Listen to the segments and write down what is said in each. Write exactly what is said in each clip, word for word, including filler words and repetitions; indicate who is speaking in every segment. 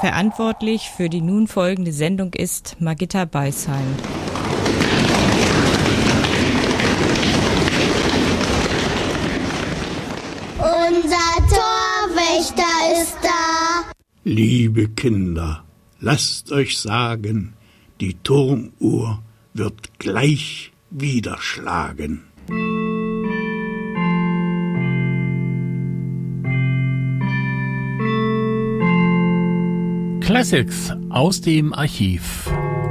Speaker 1: Verantwortlich für die nun folgende Sendung ist Margitta Beisheim.
Speaker 2: Unser Torwächter ist da.
Speaker 3: Liebe Kinder, lasst euch sagen, die Turmuhr wird gleich wieder schlagen.
Speaker 4: Classics aus dem Archiv.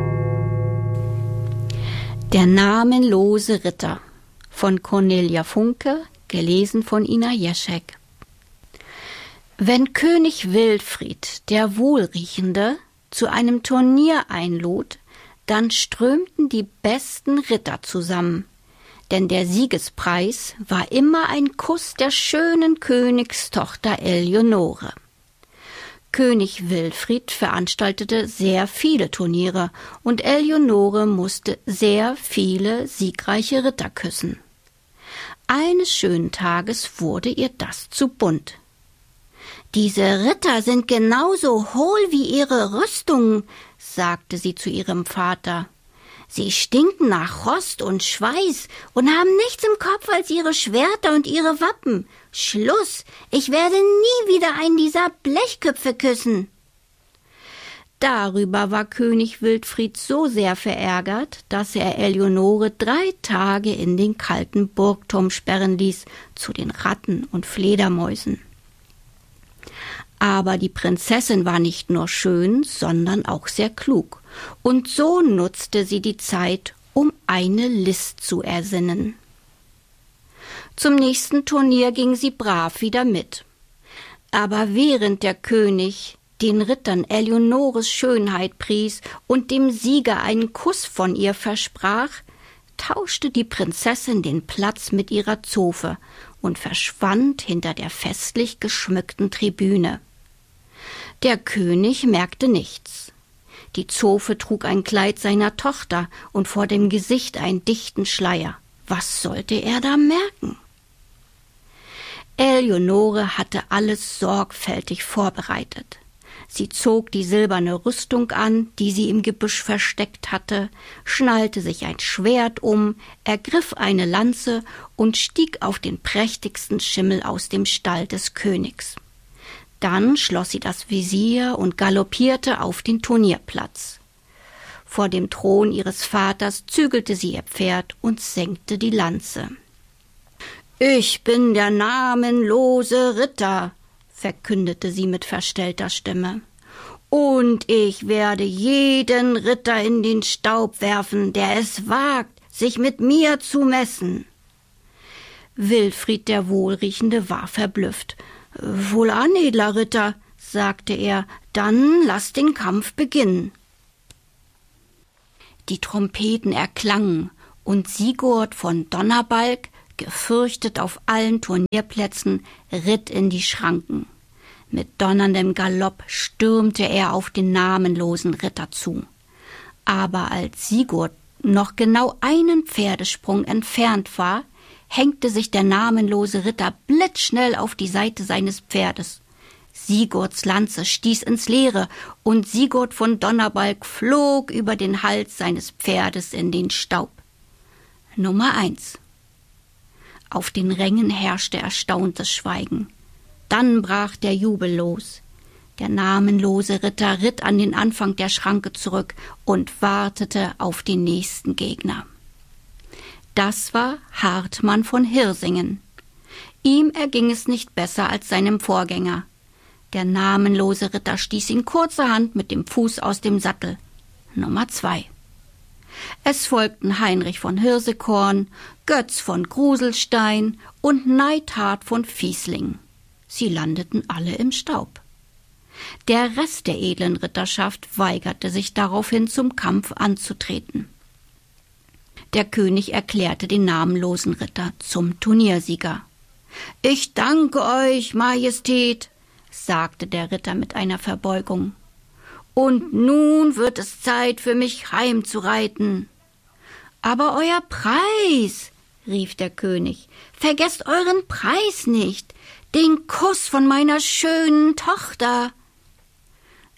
Speaker 5: Der namenlose Ritter von Cornelia Funke, gelesen von Ina Jeschek. Wenn König Wilfried, der Wohlriechende, zu einem Turnier einlud, dann strömten die besten Ritter zusammen, denn der Siegespreis war immer ein Kuss der schönen Königstochter Eleonore. König Wilfried veranstaltete sehr viele Turniere und Eleonore musste sehr viele siegreiche Ritter küssen. Eines schönen Tages wurde ihr das zu bunt. »Diese Ritter sind genauso hohl wie ihre Rüstungen«, sagte sie zu ihrem Vater. »Sie stinken nach Rost und Schweiß und haben nichts im Kopf als ihre Schwerter und ihre Wappen. Schluss, ich werde nie wieder einen dieser Blechköpfe küssen.« Darüber war König Wilfried so sehr verärgert, dass er Eleonore drei Tage in den kalten Burgturm sperren ließ, zu den Ratten und Fledermäusen. Aber die Prinzessin war nicht nur schön, sondern auch sehr klug, und so nutzte sie die Zeit, um eine List zu ersinnen. Zum nächsten Turnier ging sie brav wieder mit. Aber während der König den Rittern Eleonores Schönheit pries und dem Sieger einen Kuss von ihr versprach, tauschte die Prinzessin den Platz mit ihrer Zofe und verschwand hinter der festlich geschmückten Tribüne. Der König merkte nichts. Die Zofe trug ein Kleid seiner Tochter und vor dem Gesicht einen dichten Schleier. Was sollte er da merken? Eleonore hatte alles sorgfältig vorbereitet. Sie zog die silberne Rüstung an, die sie im Gebüsch versteckt hatte, schnallte sich ein Schwert um, ergriff eine Lanze und stieg auf den prächtigsten Schimmel aus dem Stall des Königs. Dann schloss sie das Visier und galoppierte auf den Turnierplatz. Vor dem Thron ihres Vaters zügelte sie ihr Pferd und senkte die Lanze. »Ich bin der namenlose Ritter«, verkündete sie mit verstellter Stimme. »Und ich werde jeden Ritter in den Staub werfen, der es wagt, sich mit mir zu messen.« Wilfried der Wohlriechende war verblüfft. »Wohlan, edler Ritter«, sagte er, »dann lass den Kampf beginnen.« Die Trompeten erklangen, und Sigurd von Donnerbalg, gefürchtet auf allen Turnierplätzen, ritt in die Schranken. Mit donnerndem Galopp stürmte er auf den namenlosen Ritter zu. Aber als Sigurd noch genau einen Pferdesprung entfernt war, hängte sich der namenlose Ritter blitzschnell auf die Seite seines Pferdes. Sigurds Lanze stieß ins Leere, und Sigurd von Donnerbalg flog über den Hals seines Pferdes in den Staub. Nummer eins. Auf den Rängen herrschte erstauntes Schweigen. Dann brach der Jubel los. Der namenlose Ritter ritt an den Anfang der Schranke zurück und wartete auf den nächsten Gegner. Das war Hartmann von Hirsingen. Ihm erging es nicht besser als seinem Vorgänger. Der namenlose Ritter stieß ihn kurzerhand mit dem Fuß aus dem Sattel. Nummer zwei. Es folgten Heinrich von Hirsekorn, Götz von Gruselstein und Neidhart von Fiesling. Sie landeten alle im Staub. Der Rest der edlen Ritterschaft weigerte sich daraufhin, zum Kampf anzutreten. Der König erklärte den namenlosen Ritter zum Turniersieger. »Ich danke euch, Majestät«, sagte der Ritter mit einer Verbeugung. »Und nun wird es Zeit für mich heimzureiten.« »Aber euer Preis«, rief der König, »vergesst euren Preis nicht, den Kuss von meiner schönen Tochter.«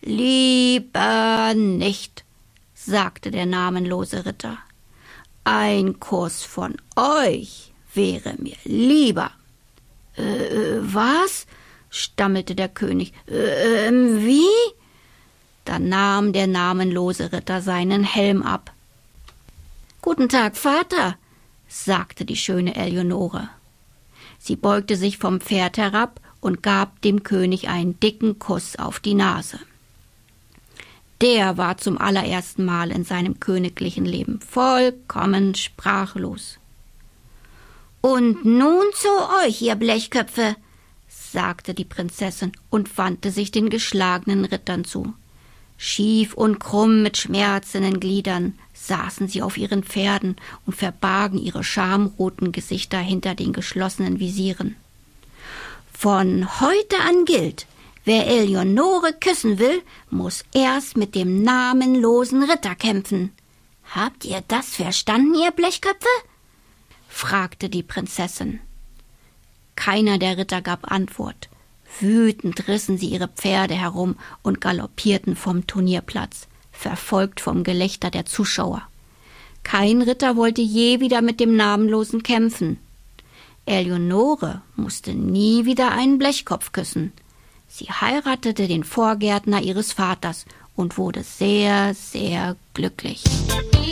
Speaker 5: »Lieber nicht«, sagte der namenlose Ritter. »Ein Kuss von euch wäre mir lieber.« »Äh, was?« stammelte der König. »Äh, wie?« Da nahm der namenlose Ritter seinen Helm ab. »Guten Tag, Vater«, sagte die schöne Eleonore. Sie beugte sich vom Pferd herab und gab dem König einen dicken Kuss auf die Nase. Der war zum allerersten Mal in seinem königlichen Leben vollkommen sprachlos. »Und nun zu euch, ihr Blechköpfe«, sagte die Prinzessin und wandte sich den geschlagenen Rittern zu. Schief und krumm mit schmerzenden Gliedern saßen sie auf ihren Pferden und verbargen ihre schamroten Gesichter hinter den geschlossenen Visieren. »Von heute an gilt, wer Eleonore küssen will, muss erst mit dem namenlosen Ritter kämpfen. Habt ihr das verstanden, ihr Blechköpfe?« fragte die Prinzessin. Keiner der Ritter gab Antwort. Wütend rissen sie ihre Pferde herum und galoppierten vom Turnierplatz, verfolgt vom Gelächter der Zuschauer. Kein Ritter wollte je wieder mit dem Namenlosen kämpfen. Eleonore musste nie wieder einen Blechkopf küssen. Sie heiratete den Vorgärtner ihres Vaters und wurde sehr, sehr glücklich.